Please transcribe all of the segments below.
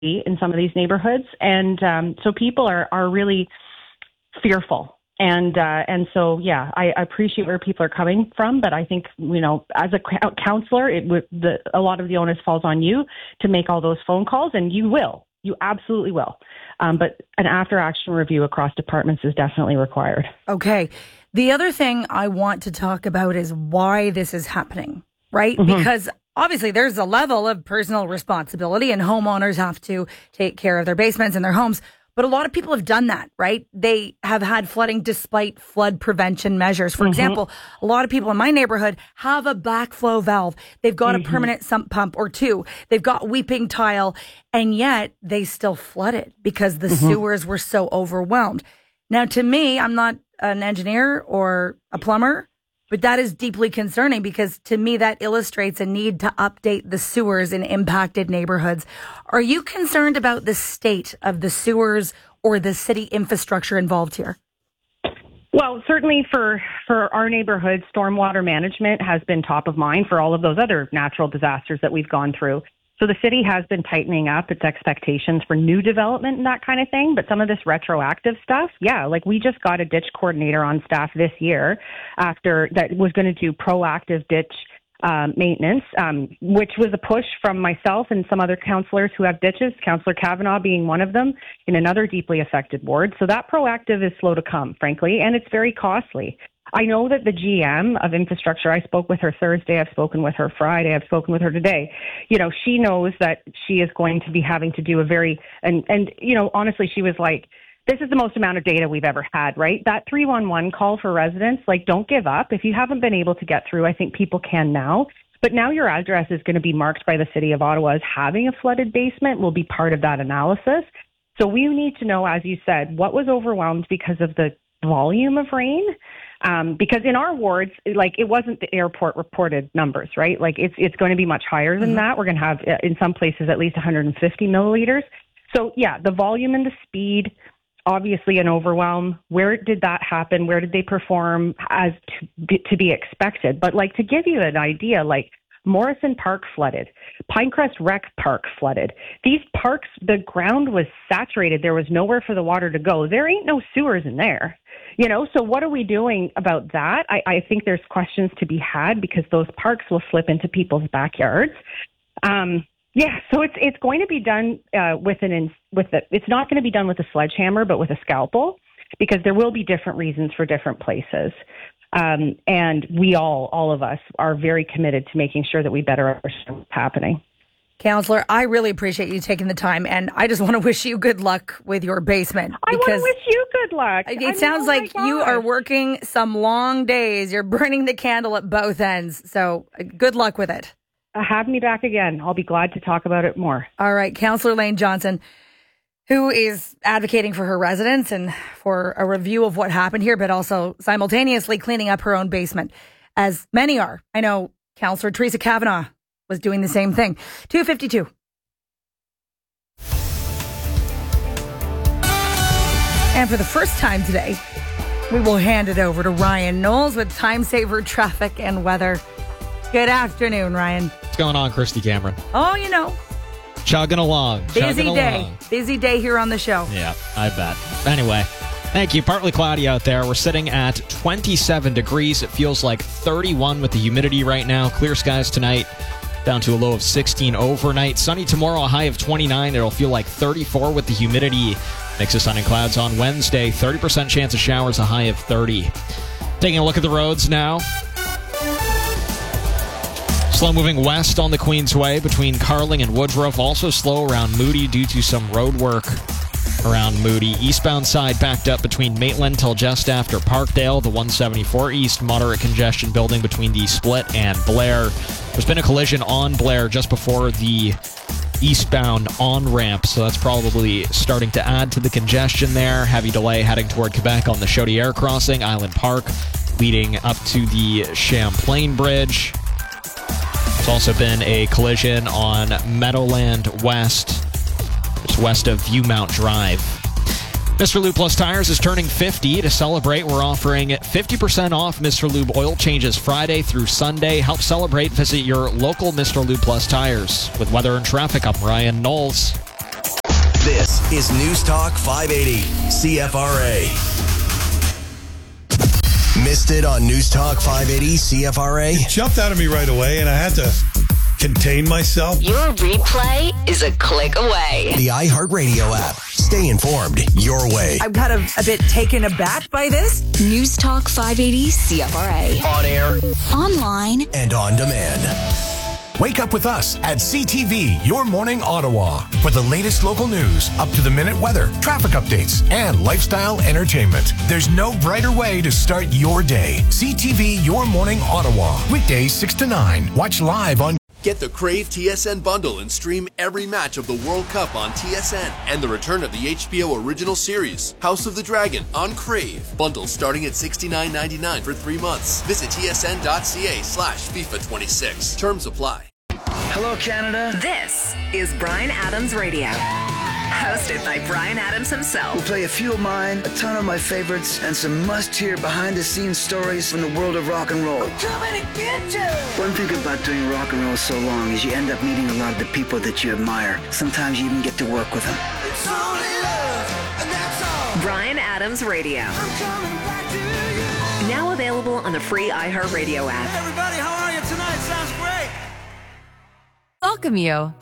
in some of these neighborhoods. And so people are really fearful. And so, yeah, I appreciate where people are coming from, but I think, as a counselor, a lot of the onus falls on you to make all those phone calls, and you will. You absolutely will. But an after-action review across departments is definitely required. Okay. The other thing I want to talk about is why this is happening, right? Mm-hmm. Because obviously there's a level of personal responsibility and homeowners have to take care of their basements and their homes. But a lot of people have done that, right? They have had flooding despite flood prevention measures. For example, a lot of people in my neighborhood have a backflow valve. They've got a permanent sump pump or two. They've got weeping tile, and yet they still flooded because the sewers were so overwhelmed. Now, to me, I'm not an engineer or a plumber, but that is deeply concerning because to me that illustrates a need to update the sewers in impacted neighborhoods. Are you concerned about the state of the sewers or the city infrastructure involved here? Well, certainly for our neighborhood, stormwater management has been top of mind for all of those other natural disasters that we've gone through. So the city has been tightening up its expectations for new development and that kind of thing. But some of this retroactive stuff, like we just got a ditch coordinator on staff this year after that was going to do proactive ditch maintenance, which was a push from myself and some other councillors who have ditches, Councillor Kavanaugh being one of them in another deeply affected ward. So that proactive is slow to come, frankly, and it's very costly. I know that the GM of infrastructure, I spoke with her Thursday, I've spoken with her Friday, I've spoken with her today. She knows that she is going to be having to do honestly, she was like, this is the most amount of data we've ever had, right? That 311 call for residents, don't give up. If you haven't been able to get through, I think people can now. But now your address is going to be marked by the City of Ottawa as having a flooded basement will be part of that analysis. So we need to know, as you said, what was overwhelmed because of the volume of rain. Because in our wards, it wasn't the airport reported numbers, right? It's going to be much higher than that. We're going to have, in some places, at least 150 milliliters. So, the volume and the speed, obviously an overwhelm. Where did that happen? Where did they perform as to be expected? But, to give you an idea, Morrison Park flooded. Pinecrest Rec Park flooded. These parks, the ground was saturated. There was nowhere for the water to go. There ain't no sewers in there. So what are we doing about that? I think there's questions to be had because those parks will slip into people's backyards. So it's going to be done it's not going to be done with a sledgehammer, but with a scalpel, because there will be different reasons for different places. And we all of us are very committed to making sure that we better understand what's happening. Counselor, I really appreciate you taking the time, and I just want to wish you good luck with your basement. I want to wish you good luck. It sounds like you are working some long days. You're burning the candle at both ends, so good luck with it. Have me back again. I'll be glad to talk about it more. All right, Councillor Elaine Johnson, who is advocating for her residents and for a review of what happened here, but also simultaneously cleaning up her own basement, as many are. I know Councillor Teresa Kavanaugh was doing the same thing. 2:52. And for the first time today, we will hand it over to Ryan Knowles with Time Saver Traffic and Weather. Good afternoon, Ryan. What's going on, Christy Cameron? Oh, chugging along. Busy day here on the show. Yeah, I bet. Anyway, thank you. Partly cloudy out there. We're sitting at 27 degrees. It feels like 31 with the humidity right now. Clear skies tonight, down to a low of 16 overnight. Sunny tomorrow, a high of 29. It'll feel like 34 with the humidity. Mix of sun and clouds on Wednesday. 30% chance of showers, a high of 30. Taking a look at the roads now. Slow moving west on the Queensway between Carling and Woodruff. Also slow around Moody due to some road work around Moody. Eastbound side backed up between Maitland till just after Parkdale. The 174 East, moderate congestion building between the Split and Blair. There's been a collision on Blair just before the eastbound on-ramp, so that's probably starting to add to the congestion there. Heavy delay heading toward Quebec on the Chaudière crossing. Island Park leading up to the Champlain Bridge. There's also been a collision on Meadowland West, just west of Viewmount Drive. Mr. Lube Plus Tires is turning 50. To celebrate, we're offering 50% off Mr. Lube oil changes Friday through Sunday. Help celebrate. Visit your local Mr. Lube Plus Tires. With weather and traffic, I'm Ryan Knowles. This is News Talk 580, CFRA. Missed it on News Talk 580, CFRA? It jumped out of me right away, and I had to contain myself. Your replay is a click away. The iHeartRadio app. Stay informed your way. I'm kind of a bit taken aback by this. News Talk 580 CFRA. On air, Online, and on demand. Wake up with us at CTV Your Morning Ottawa for the latest local news, up-to-the-minute weather, traffic updates, and lifestyle entertainment. There's no brighter way to start your day. CTV Your Morning Ottawa. Weekdays 6 to 9. Watch live on... Get the Crave TSN bundle and stream every match of the World Cup on TSN and the return of the HBO original series, House of the Dragon, on Crave. Bundle starting at $69.99 for 3 months. Visit tsn.ca/FIFA26. Terms apply. Hello, Canada. This is Bryan Adams Radio. Hosted by Bryan Adams himself. We'll play a few of mine, a ton of my favorites, and some must-hear behind-the-scenes stories from the world of rock and roll. We're coming to get you! One thing about doing rock and roll so long is you end up meeting a lot of the people that you admire. Sometimes you even get to work with them. It's only love, and that's all. Bryan Adams Radio. I'm coming back to you. Now available on the free iHeartRadio app. Hey everybody, how are you tonight? Sounds great. Welcome you.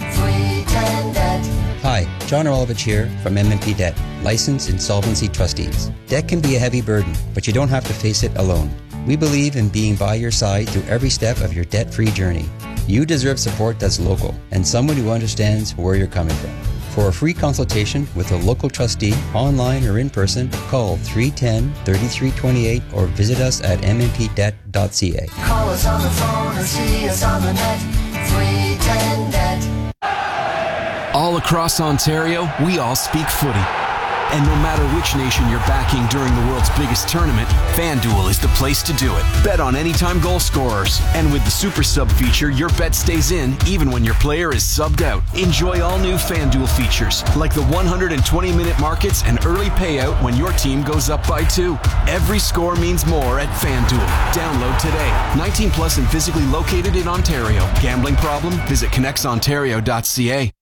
Hi, John Rolovich here from M&P Debt, licensed insolvency trustees. Debt can be a heavy burden, but you don't have to face it alone. We believe in being by your side through every step of your debt-free journey. You deserve support that's local and someone who understands where you're coming from. For a free consultation with a local trustee, online or in person, call 310-3328 or visit us at mmpdebt.ca. Call us on the phone or see us on the net. 310-DEBT. All across Ontario, we all speak footy. And no matter which nation you're backing during the world's biggest tournament, FanDuel is the place to do it. Bet on anytime goal scorers. And with the Super Sub feature, your bet stays in even when your player is subbed out. Enjoy all new FanDuel features, like the 120-minute markets and early payout when your team goes up by 2. Every score means more at FanDuel. Download today. 18 plus and physically located in Ontario. Gambling problem? Visit connectsontario.ca.